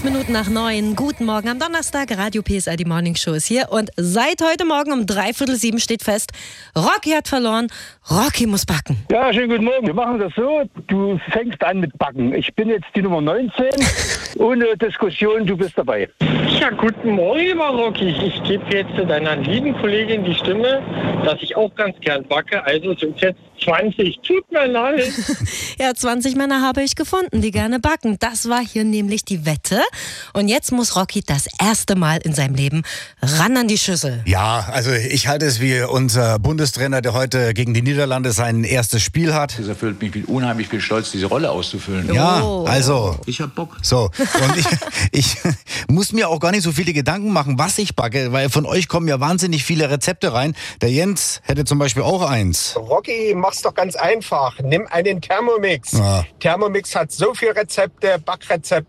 Minuten nach 9. Guten Morgen am Donnerstag. Radio PSR, die Morning Show ist hier. Und seit heute Morgen um 6:45 steht fest, Rocky hat verloren. Rocky muss backen. Ja, schönen guten Morgen. Wir machen das so, du fängst an mit Backen. Ich bin jetzt die Nummer 19. Ohne Diskussion, du bist dabei. Ja, guten Morgen, lieber Rocky. Ich gebe jetzt deiner lieben Kollegin die Stimme, dass ich auch ganz gern backe. Also sind jetzt 20. Tut mir leid. Ja, 20 Männer habe ich gefunden, die gerne backen. Das war hier nämlich die Wette. Und jetzt muss Rocky das erste Mal in seinem Leben ran an die Schüssel. Ja, also ich halte es wie unser Bundestrainer, der heute gegen die Niederlande sein erstes Spiel hat. Das erfüllt mich mit unheimlich viel Stolz, diese Rolle auszufüllen. Ja, also. Ich hab Bock. So, und ich muss mir auch gar nicht so viele Gedanken machen, was ich backe, weil von euch kommen ja wahnsinnig viele Rezepte rein. Der Jens hätte zum Beispiel auch eins. Rocky, mach's doch ganz einfach. Nimm einen Thermomix. Ja. Thermomix hat so viele Rezepte, Backrezepte.